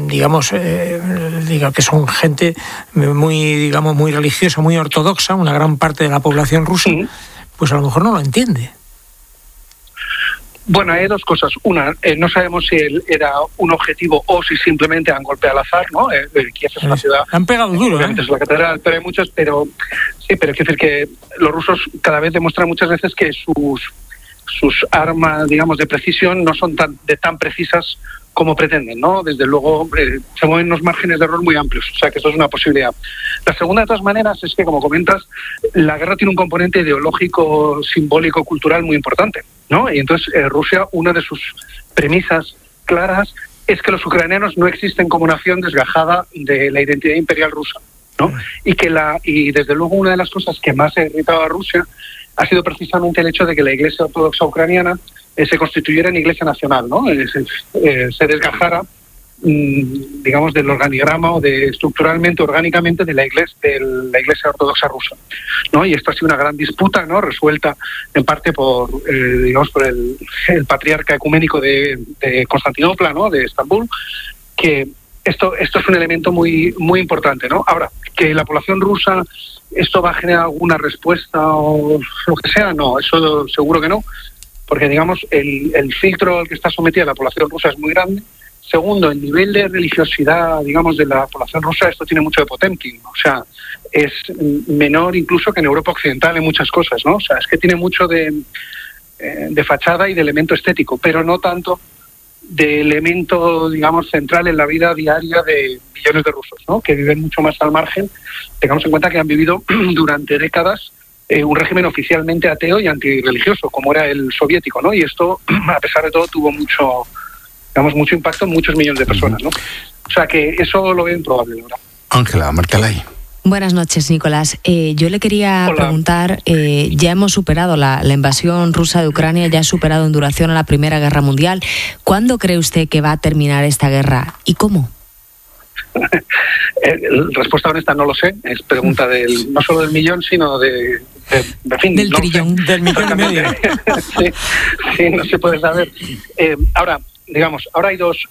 que son gente muy religiosa, muy ortodoxa, una gran parte de la población rusa, pues a lo mejor no lo entiende. Bueno, hay dos cosas. Una, no sabemos si era un objetivo o si simplemente han golpeado al azar, ¿no? Kiev es una ciudad... Han pegado duro, es la catedral, pero hay muchos, pero quiero decir que los rusos cada vez demuestran muchas veces que sus armas, de precisión no son tan precisas como pretenden, ¿no? Desde luego se mueven unos márgenes de error muy amplios, o sea que esto es una posibilidad. La segunda, de todas maneras, es que, como comentas, la guerra tiene un componente ideológico, simbólico, cultural muy importante, ¿no? Y entonces Rusia, una de sus premisas claras es que los ucranianos no existen como nación desgajada de la identidad imperial rusa, ¿no? Y desde luego una de las cosas que más ha irritado a Rusia ha sido precisamente el hecho de que la Iglesia Ortodoxa Ucraniana se constituyera en Iglesia Nacional, ¿no? Se desgajara, del organigrama o estructuralmente, orgánicamente de la Iglesia Ortodoxa rusa, ¿no? Y esto ha sido una gran disputa, ¿no? Resuelta en parte por el patriarca ecuménico de Constantinopla, ¿no? De Estambul, que esto es un elemento muy, muy importante, ¿no? Ahora, que la población rusa, ¿esto va a generar alguna respuesta o lo que sea? No, eso seguro que no, porque el filtro al que está sometida la población rusa es muy grande. Segundo, el nivel de religiosidad, de la población rusa, esto tiene mucho de Potemkin, o sea, es menor incluso que en Europa Occidental en muchas cosas, ¿no? O sea, es que tiene mucho de fachada y de elemento estético, pero no tanto de elemento, central en la vida diaria de millones de rusos, ¿no? Que viven mucho más al margen. Tengamos en cuenta que han vivido durante décadas un régimen oficialmente ateo y antirreligioso, como era el soviético, ¿no? Y esto, a pesar de todo, tuvo mucho impacto en muchos millones de personas, ¿no? O sea que eso lo veo improbable ahora. Ángela Marcalay. Buenas noches, Nicolás. Yo le quería preguntar, ya hemos superado la invasión rusa de Ucrania, ya ha superado en duración a la Primera Guerra Mundial. ¿Cuándo cree usted que va a terminar esta guerra y cómo? Respuesta honesta, no lo sé. Es pregunta no solo del millón, sino del trillón, del millón y medio. Sí, no se puede saber. Ahora, digamos, ahora hay dos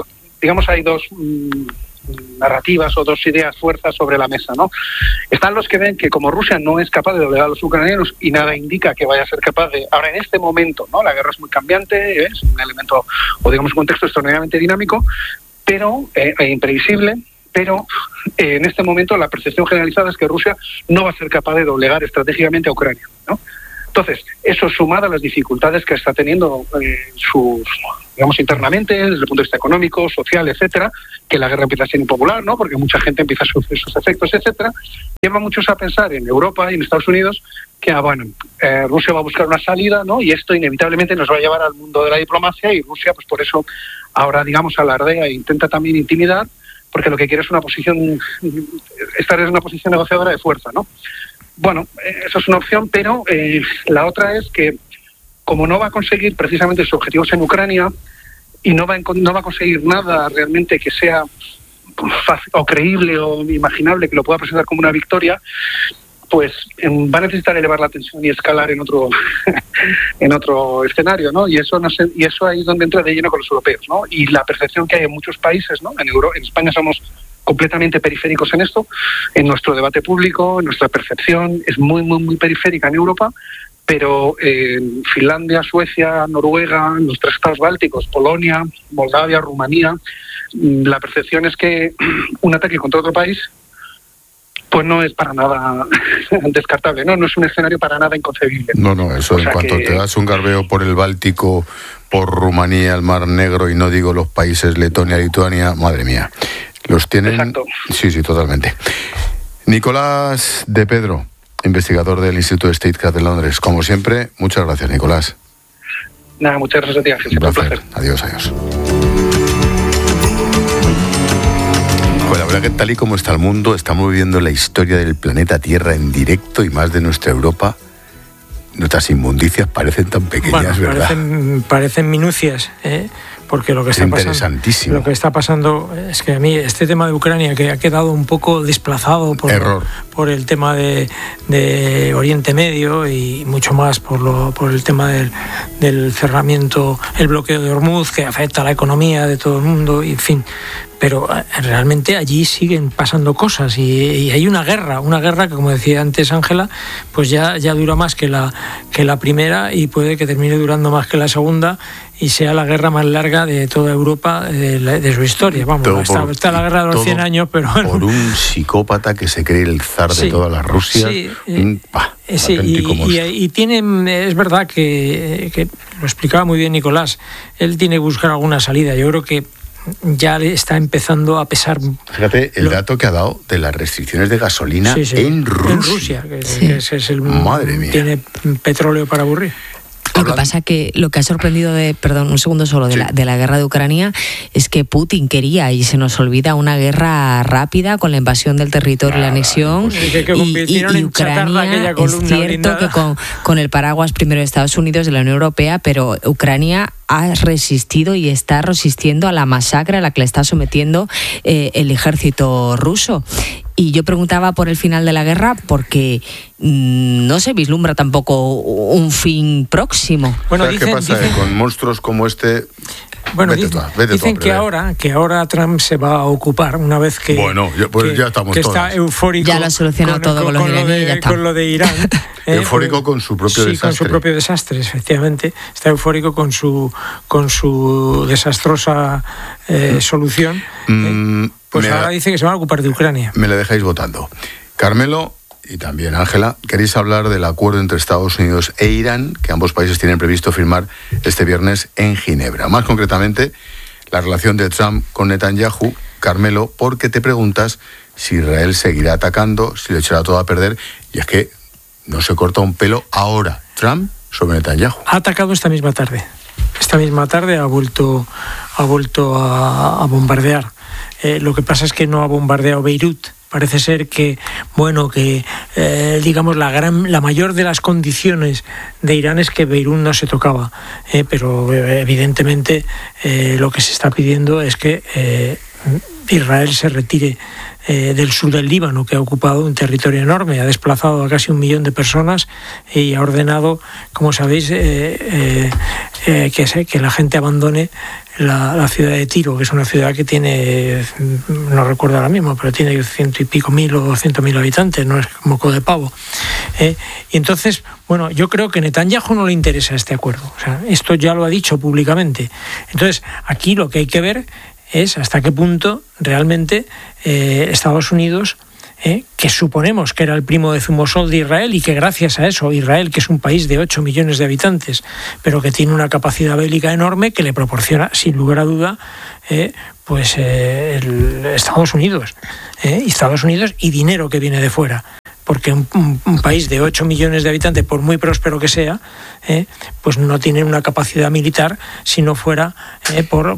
narrativas o dos ideas fuerzas sobre la mesa, ¿no? Están los que ven que como Rusia no es capaz de doblegar a los ucranianos y nada indica que vaya a ser capaz de, ahora en este momento, ¿no? La guerra es muy cambiante, es un elemento, o digamos un contexto extraordinariamente dinámico, pero imprevisible, pero en este momento la percepción generalizada es que Rusia no va a ser capaz de doblegar estratégicamente a Ucrania, ¿no? Entonces, eso sumado a las dificultades que está teniendo digamos, internamente, desde el punto de vista económico, social, etcétera, que la guerra empieza a ser impopular, ¿no? Porque mucha gente empieza a sufrir sus efectos, etcétera, lleva a muchos a pensar en Europa y en Estados Unidos que, Rusia va a buscar una salida, ¿no? Y esto inevitablemente nos va a llevar al mundo de la diplomacia y Rusia, pues por eso ahora, digamos, alardea e intenta también intimidar, porque lo que quiere es estar en una posición negociadora de fuerza, ¿no? Bueno, eso es una opción, pero la otra es que como no va a conseguir precisamente sus objetivos en Ucrania y no va a conseguir nada realmente que sea fácil, o creíble o imaginable que lo pueda presentar como una victoria, pues va a necesitar elevar la tensión y escalar en otro escenario, ¿no? Y eso ahí es donde entra de lleno con los europeos, ¿no? Y la percepción que hay en muchos países, ¿no? En España somos completamente periféricos en esto, en nuestro debate público, en nuestra percepción, es muy, muy, muy periférica en Europa, pero en Finlandia, Suecia, Noruega, los 3 estados bálticos, Polonia, Moldavia, Rumanía, la percepción es que un ataque contra otro país pues no es para nada descartable, no es un escenario para nada inconcebible. No, eso en cuanto te das un garbeo por el Báltico, por Rumanía, el Mar Negro, y no digo los países Letonia, Lituania, madre mía, los tienen... Exacto. Sí, totalmente. Nicolás de Pedro, investigador del Instituto Statecraft de Londres. Como siempre, muchas gracias, Nicolás. Nada, muchas gracias a ti, Ángel. Un placer. Adiós. Pues la verdad que tal y como está el mundo, estamos viviendo la historia del planeta Tierra en directo, y más de nuestra Europa. Nuestras inmundicias parecen tan pequeñas, ¿verdad? Parecen minucias, porque lo que está pasando es que a mí este tema de Ucrania, que ha quedado un poco desplazado por el tema de Oriente Medio y mucho más por el tema del cerramiento, el bloqueo de Hormuz, que afecta a la economía de todo el mundo, y en fin. Pero realmente allí siguen pasando cosas y hay una guerra que, como decía antes Ángela, pues ya dura más que la primera, y puede que termine durando más que la segunda y sea la guerra más larga de toda Europa de su historia. Vamos, está la guerra de los 100 años, pero... Por un psicópata que se cree el zar de toda la Rusia. Y tiene, es verdad que lo explicaba muy bien Nicolás, él tiene que buscar alguna salida. Yo creo que ya le está empezando a pesar. Fíjate el dato que ha dado de las restricciones de gasolina en Rusia. Que es Madre mía. Tiene petróleo para aburrir. Lo que pasa que lo que ha sorprendido un segundo solo, de la guerra de Ucrania, es que Putin quería, y se nos olvida, una guerra rápida con la invasión del territorio y la anexión, y Ucrania, es cierto que con el paraguas primero de Estados Unidos, de la Unión Europea, pero Ucrania ha resistido y está resistiendo a la masacre a la que le está sometiendo el ejército ruso. Y yo preguntaba por el final de la guerra porque no se vislumbra tampoco un fin próximo. Bueno, ¿sabes qué pasa? Con monstruos como este... Bueno, dicen que ahora Trump se va a ocupar, una vez que... Bueno, ya estamos que todas. Está eufórico. Ya lo ha solucionado todo con los iraníes, ya está. Con lo de Irán. Eufórico con su propio desastre. Sí, con su propio desastre, efectivamente. Está eufórico con su desastrosa solución. Pues ahora dice que se van a ocupar de Ucrania. Me le dejáis votando. Carmelo y también Ángela, queréis hablar del acuerdo entre Estados Unidos e Irán, que ambos países tienen previsto firmar este viernes en Ginebra. Más concretamente, la relación de Trump con Netanyahu. Carmelo, porque te preguntas si Israel seguirá atacando, si le echará todo a perder, y es que no se corta un pelo ahora Trump sobre Netanyahu. Ha atacado esta misma tarde. Esta misma tarde ha vuelto a bombardear. Lo que pasa es que no ha bombardeado Beirut. Parece ser que, digamos, la mayor de las condiciones de Irán es que Beirut no se tocaba. Pero evidentemente lo que se está pidiendo es que Israel se retire del sur del Líbano, que ha ocupado un territorio enorme, ha desplazado a casi 1 millón de personas y ha ordenado, como sabéis, que la gente abandone la ciudad de Tiro, que es una ciudad que tiene, no recuerdo ahora mismo, pero tiene 100 y pico mil o 200.000 habitantes, no es moco de pavo. Y entonces, bueno, yo creo que Netanyahu no le interesa este acuerdo. O sea, esto ya lo ha dicho públicamente. Entonces, aquí lo que hay que ver es hasta qué punto realmente Estados Unidos, que suponemos que era el primo de Zumosol de Israel y que gracias a eso Israel, que es un país de 8 millones de habitantes, pero que tiene una capacidad bélica enorme, que le proporciona, sin lugar a duda, Estados Unidos y dinero que viene de fuera. Porque un país de 8 millones de habitantes, por muy próspero que sea, pues no tiene una capacidad militar si no fuera por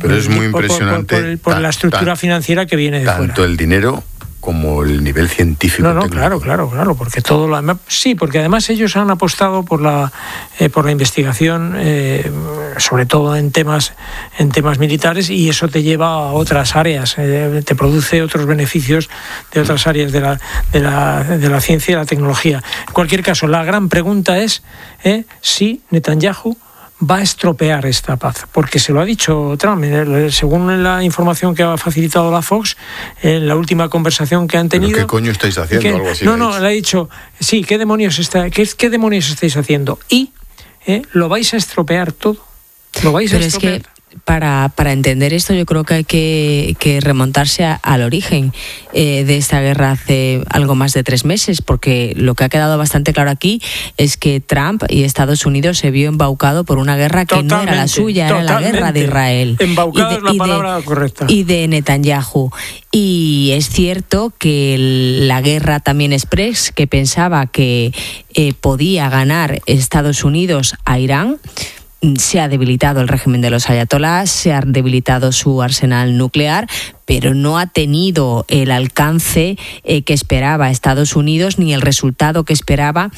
la estructura financiera que viene de fuera. Tanto el dinero como el nivel científico. No, claro, porque todo lo demás, sí, porque además ellos han apostado por la investigación, sobre todo en temas militares, y eso te lleva a otras áreas, te produce otros beneficios de otras áreas de la ciencia y la tecnología. En cualquier caso, la gran pregunta es si Netanyahu va a estropear esta paz, porque se lo ha dicho Trump, según la información que ha facilitado la Fox, en la última conversación que han tenido. ¿Pero qué coño estáis haciendo? Algo así. Le ha dicho, sí, ¿qué demonios estáis haciendo? Y lo vais a estropear todo. Lo vais a estropear. Es que para entender esto yo creo que hay que remontarse al origen de esta guerra hace algo más de 3 meses, porque lo que ha quedado bastante claro aquí es que Trump y Estados Unidos se vio embaucado por una guerra que no era la suya, era la guerra de Israel. Embaucado es la palabra correcta. Y de Netanyahu. Y es cierto que la guerra también express, que pensaba que podía ganar Estados Unidos a Irán, se ha debilitado el régimen de los ayatolás, se ha debilitado su arsenal nuclear, pero no ha tenido el alcance que esperaba Estados Unidos, ni el resultado que esperaba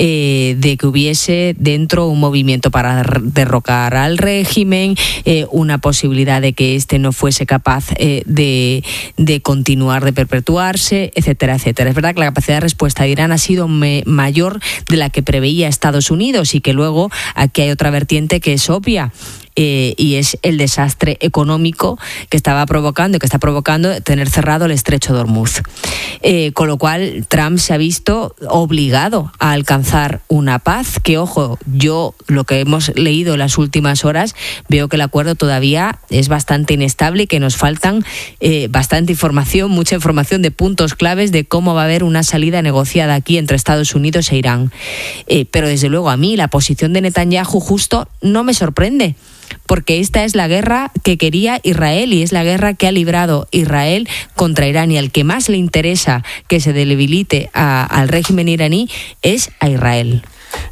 de que hubiese dentro un movimiento para derrocar al régimen, una posibilidad de que éste no fuese capaz de continuar, de perpetuarse, etcétera, etcétera. Es verdad que la capacidad de respuesta de Irán ha sido mayor de la que preveía Estados Unidos, y que luego aquí hay otra vertiente que es obvia. Y es el desastre económico que está provocando tener cerrado el estrecho de Hormuz. Con lo cual Trump se ha visto obligado a alcanzar una paz que, ojo, yo lo que hemos leído en las últimas horas, veo que el acuerdo todavía es bastante inestable y que nos faltan bastante información, mucha información de puntos claves de cómo va a haber una salida negociada aquí entre Estados Unidos e Irán. Pero desde luego a mí la posición de Netanyahu justo no me sorprende, porque esta es la guerra que quería Israel y es la guerra que ha librado Israel contra Irán, y al que más le interesa que se debilite al régimen iraní es a Israel.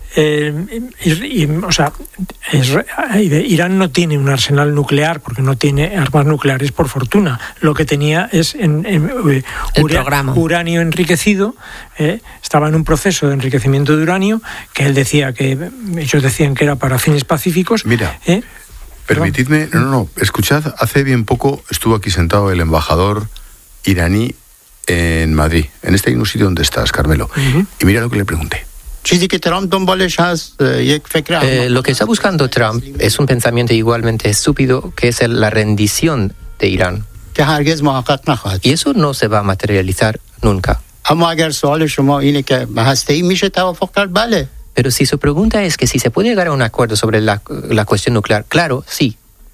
Irán no tiene un arsenal nuclear porque no tiene armas nucleares, por fortuna. Lo que tenía es uranio enriquecido. Estaba en un proceso de enriquecimiento de uranio que ellos decían que era para fines pacíficos. Mira, permitidme, escuchad, hace bien poco estuvo aquí sentado el embajador iraní en Madrid, en este mismo sitio donde estás, Carmelo, y mira lo que le pregunté. Lo que está buscando Trump es un pensamiento igualmente estúpido, que es la rendición de Irán. Y eso no se va a materializar nunca. Pero si su pregunta es que si se puede llegar a un acuerdo sobre la cuestión nuclear, claro, sí.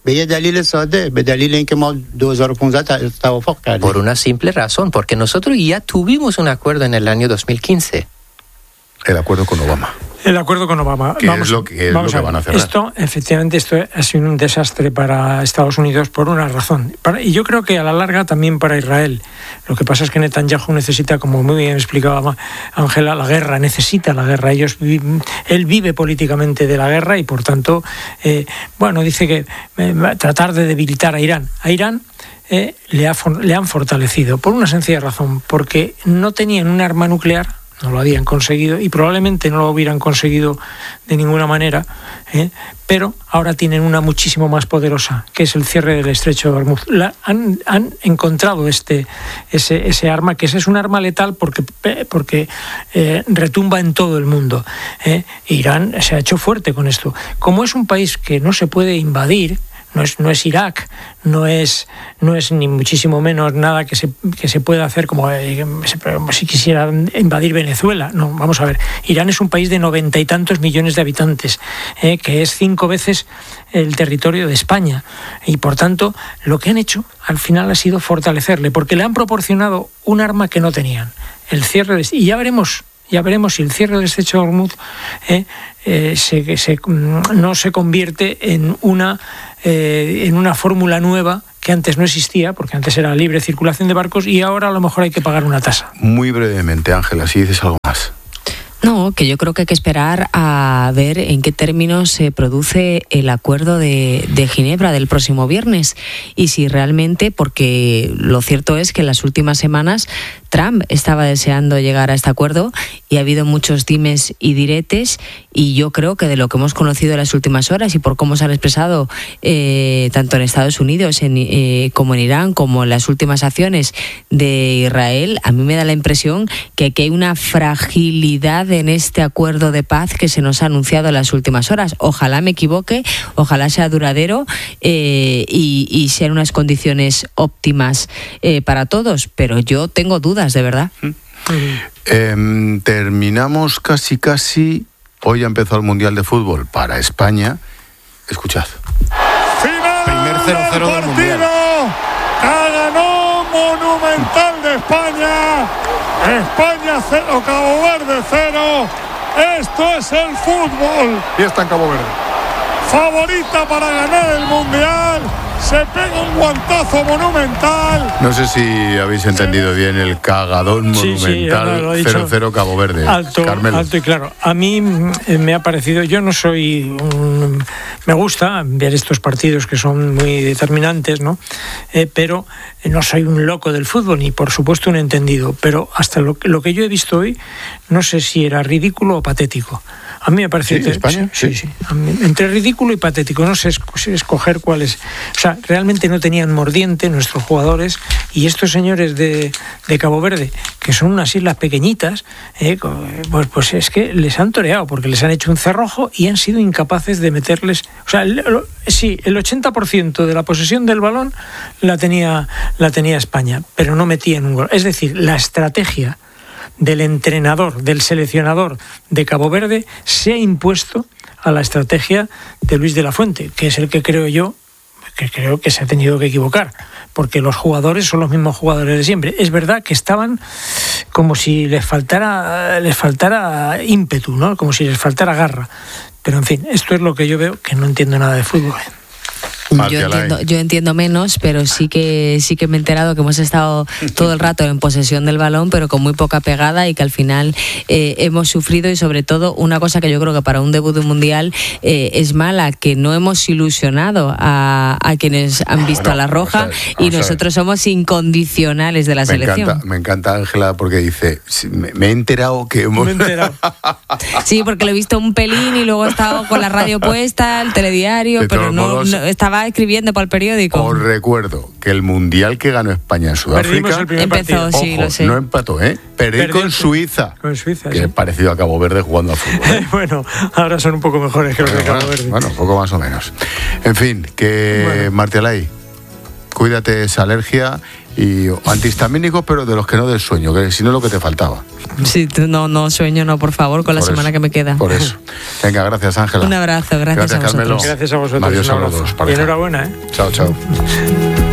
Por una simple razón, porque nosotros ya tuvimos un acuerdo en el año 2015. El acuerdo con Obama. El acuerdo con Obama. ¿Qué es lo que van a cerrar? Esto ha sido un desastre para Estados Unidos por una razón. Y yo creo que a la larga también para Israel. Lo que pasa es que Netanyahu necesita, como muy bien explicaba Ángela, la guerra, necesita la guerra. Él vive políticamente de la guerra y, por tanto, dice que tratar de debilitar a Irán. A Irán le han fortalecido por una sencilla razón, porque no tenían un arma nuclear. no lo habían conseguido y probablemente no lo hubieran conseguido de ninguna manera, pero ahora tienen una muchísimo más poderosa, que es el cierre del estrecho de Hormuz. Han encontrado ese arma, que es un arma letal porque retumba en todo el mundo. Irán se ha hecho fuerte con esto. Como es un país que no se puede invadir, no es Irak, no es ni muchísimo menos nada que se pueda hacer como si quisiera invadir Venezuela. No, vamos a ver, Irán es un país de 90 y tantos millones de habitantes, que es 5 veces el territorio de España, y por tanto lo que han hecho al final ha sido fortalecerle, porque le han proporcionado un arma que no tenían, el cierre y ya veremos si el cierre del estrecho de Hormuz no se convierte en una fórmula nueva que antes no existía, porque antes era libre circulación de barcos y ahora a lo mejor hay que pagar una tasa. Muy brevemente, Ángela, si dices algo más. No, que yo creo que hay que esperar a ver en qué términos se produce el acuerdo de Ginebra del próximo viernes y si realmente, porque lo cierto es que en las últimas semanas Trump estaba deseando llegar a este acuerdo y ha habido muchos dimes y diretes, y yo creo que de lo que hemos conocido en las últimas horas y por cómo se han expresado tanto en Estados Unidos como en Irán, como en las últimas acciones de Israel, a mí me da la impresión que hay una fragilidad en este acuerdo de paz que se nos ha anunciado en las últimas horas. Ojalá me equivoque, ojalá sea duradero y sean unas condiciones óptimas para todos, pero yo tengo dudas, de verdad. Terminamos casi. Hoy ha empezado el Mundial de Fútbol para España. Escuchad. Primer 0-0 del Mundial. Ganó Monumental de España. España 0, Cabo Verde 0. Esto es el fútbol. Y está en Cabo Verde. Favorita para ganar el Mundial. Se pega un guantazo monumental. No sé si habéis entendido bien el cagadón monumental. 0-0 Cabo Verde. Alto y claro. A mí me ha parecido, yo no soy me gusta ver estos partidos que son muy determinantes, ¿no? Pero no soy un loco del fútbol ni por supuesto un entendido, pero hasta lo que yo he visto hoy no sé si era ridículo o patético. A mí me parece que España, sí. Entre ridículo y patético, no sé escoger cuál es. O sea, realmente no tenían mordiente nuestros jugadores, y estos señores de Cabo Verde, que son unas islas pequeñitas, pues es que les han toreado, porque les han hecho un cerrojo y han sido incapaces de meterles. O sea, el 80% de la posesión del balón la tenía España, pero no metían un gol. Es decir, la estrategia del entrenador, del seleccionador de Cabo Verde se ha impuesto a la estrategia de Luis de la Fuente, que es el que creo que se ha tenido que equivocar, porque los jugadores son los mismos jugadores de siempre. Es verdad que estaban como si les faltara ímpetu, ¿no? Como si les faltara garra, pero en fin, esto es lo que yo veo, que no entiendo nada de fútbol. Yo entiendo menos, pero sí que me he enterado que hemos estado todo el rato en posesión del balón, pero con muy poca pegada, y que al final hemos sufrido, y sobre todo una cosa que yo creo que para un debut de un mundial es mala, que no hemos ilusionado a quienes han visto a la roja, y nosotros somos incondicionales de la selección. Me encanta Ángela, porque dice, me he enterado que hemos... Sí, porque lo he visto un pelín y luego he estado con la radio puesta, el telediario, pero no estaba escribiendo para el periódico. Os recuerdo que el mundial que ganó España en Sudáfrica empezó, sí, ojo, lo sé. No empató, Perdió con Suiza. Con Suiza, que es parecido a Cabo Verde jugando a fútbol. Bueno, ahora son un poco mejores que los de Cabo Verde. Bueno, un poco más o menos. En fin, Martialay, cuídate esa alergia y antihistamínicos, pero de los que no del sueño, que si no es lo que te faltaba. Sí, no sueño, no, por favor, con la semana que me queda. Por eso. Venga, gracias, Ángela. Un abrazo, gracias a vosotros. Gracias a vosotros. Adiós a los dos. Y enhorabuena, Chao.